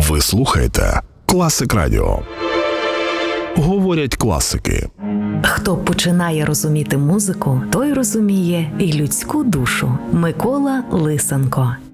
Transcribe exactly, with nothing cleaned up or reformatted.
Ви слухаєте Класик Радіо. Говорять класики. Хто починає розуміти музику, той розуміє і людську душу. Микола Лисенко.